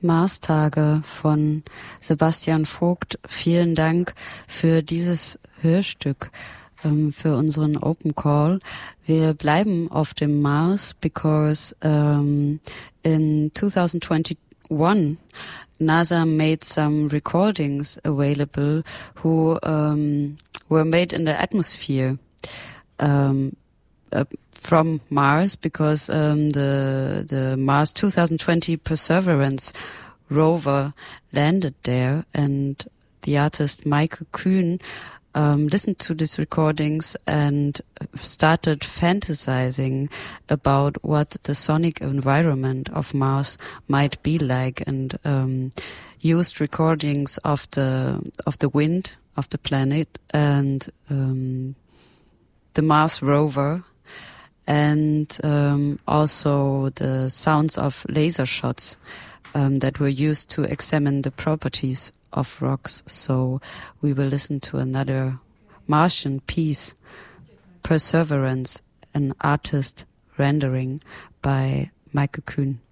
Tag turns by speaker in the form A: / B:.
A: Marstage von Sebastian Vogt. Vielen Dank für dieses Hörstück, für unseren Open Call. Wir bleiben auf dem Mars, because in 2021 NASA made some recordings available who were made in the atmosphere from Mars, because the Mars 2020 Perseverance rover landed there, and the artist Michael Kühn listened to these recordings and started fantasizing about what the sonic environment of Mars might be like, and used recordings of the wind of the planet and the Mars rover, and also the sounds of laser shots that were used to examine the properties of rocks. So we will listen to another Martian piece, Perseverance, an artist rendering by Michael Kühn.